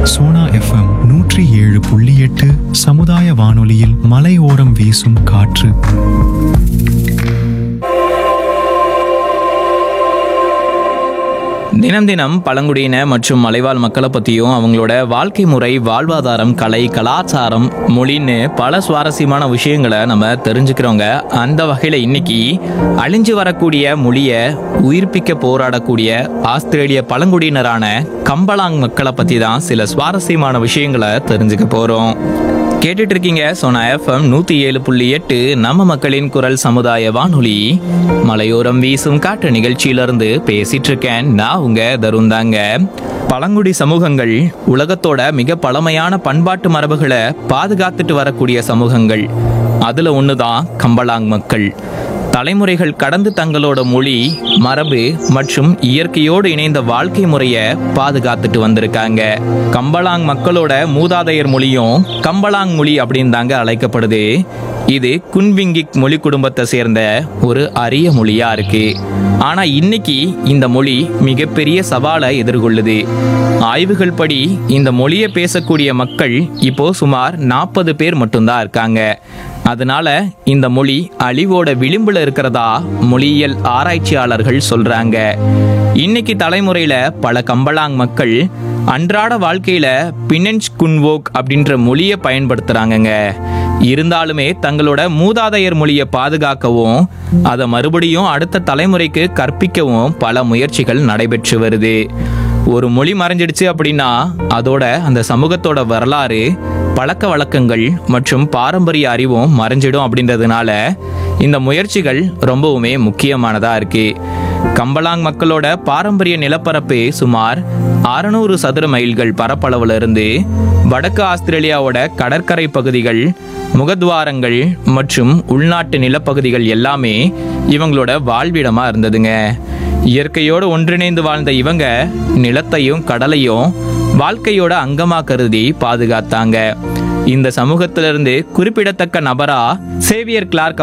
Sona FM 107.8 சமுதாய வானொலியில் மலையோரம் வீசும் காற்று. தினம் தினம் பழங்குடியின மற்றும் மலைவாழ் மக்களை பற்றியும் அவங்களோட வாழ்க்கை முறை, வாழ்வாதாரம், கலை, கலாச்சாரம், மொழின்னு பல சுவாரஸ்யமான விஷயங்களை நம்ம தெரிஞ்சுக்கிறோங்க. அந்த வகையில் இன்னைக்கு அழிஞ்சு வரக்கூடிய மொழியை உயிர்ப்பிக்க போராடக்கூடிய ஆஸ்திரேலிய பழங்குடியினரான கம்பலாங் மக்களை பற்றி தான் சில சுவாரஸ்யமான விஷயங்களை தெரிஞ்சுக்க போகிறோம். கேட்டுட்டு இருக்கீங்க சோனா எஃப்எம் 107.8 நம்ம மக்களின் குரல் சமுதாய வானொலி. மலையோரம் வீசும் காற்று நிகழ்ச்சியிலிருந்து பேசிட்டு இருக்கேன் நான் உங்க தருந்தாங்க. பழங்குடி சமூகங்கள் உலகத்தோட மிக பழமையான பண்பாட்டு மரபுகளை பாதுகாத்துட்டு வரக்கூடிய சமூகங்கள். அதுல ஒண்ணுதான் கம்பலாங் மக்கள். தலைமுறைகள் கடந்து தங்களோட மொழி, மரபு மற்றும் இயற்கையோடு இணைந்த வாழ்க்கை முறையை பாதுகாத்துட்டு வந்திருக்காங்க. கம்பலாங் மக்களோட மூதாதையர் மொழியும் கம்பலாங் மொழி அப்படின்னு தாங்க அழைக்கப்படுது. இது குன்விங்கிக் மொழி குடும்பத்தை சேர்ந்த ஒரு அரிய மொழியா இருக்கு. ஆனா இன்னைக்கு இந்த மொழி மிகப்பெரிய சவாலை எதிர்கொள்ளுது. ஆய்வுகள் படி இந்த மொழியை பேசக்கூடிய மக்கள் இப்போ சுமார் 40 பேர் மட்டும்தான் இருக்காங்க. அதனால இந்த மொழி அழிவோட விளிம்புல இருக்கிறதா மொழியியல் ஆராய்ச்சியாளர்கள் சொல்றாங்க. இன்னைக்கு தலைமுறையில பல கம்பலாங் மக்கள் அன்றாட வாழ்க்கையில பினென்ச் குன்வோக் அப்படின்ற மொழியை பயன்படுத்துறாங்கங்க. இருந்தாலுமே தங்களோட மூதாதையர் மொழியை பாதுகாக்கவும் அதை மறுபடியும் அடுத்த தலைமுறைக்கு கற்பிக்கவும் பல முயற்சிகள் நடைபெற்று வருது. ஒரு மொழி மறைஞ்சிடுச்சு அப்படின்னா அதோட அந்த சமூகத்தோட வரலாறு, பழக்க வழக்கங்கள் மற்றும் பாரம்பரிய அறிவும் மறைஞ்சிடும். அப்படின்றதுனால இந்த முயற்சிகள் ரொம்பவுமே முக்கியமானதா இருக்கு. கம்பலாங் மக்களோட பாரம்பரிய நிலப்பரப்பு சுமார் 600 சதுர மைல்கள் பரப்பளவுல இருந்து வடக்கு ஆஸ்திரேலியாவோட கடற்கரை பகுதிகள், முகத்வாரங்கள் மற்றும் உள்நாட்டு நிலப்பகுதிகள் எல்லாமே இவங்களோட வாழ்விடமா இருந்ததுங்க. இயற்கையோடு ஒன்றிணைந்து வாழ்ந்த இவங்க நிலத்தையும் கடலையும் வாழ்க்கையோட அங்கமா கருதி பாதுகாத்தாங்க. இந்த சமூகத்திலிருந்து குறிப்பிடத்தக்க நபரா சேவியர் கிளார்க்